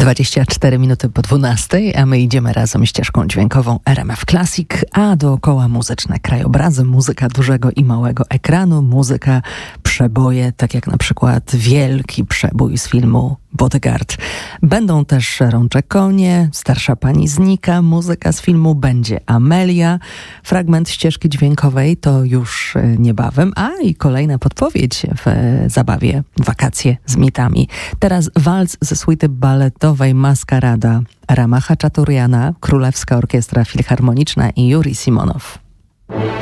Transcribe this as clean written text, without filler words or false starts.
24 minuty po 12, a my idziemy razem ścieżką dźwiękową RMF Classic, a dookoła muzyczne krajobrazy, muzyka dużego i małego ekranu, muzyka przeboje, tak jak na przykład wielki przebój z filmu Bodyguard. Będą też Rącze konie, Starsza pani znika, muzyka z filmu Będzie Amelia. Fragment ścieżki dźwiękowej to już niebawem, a i kolejna podpowiedź w zabawie Wakacje z mitami. Teraz walc ze suity baletowej Maskarada Rama Chaczaturiana, Królewska Orkiestra Filharmoniczna i Jurij Simonow.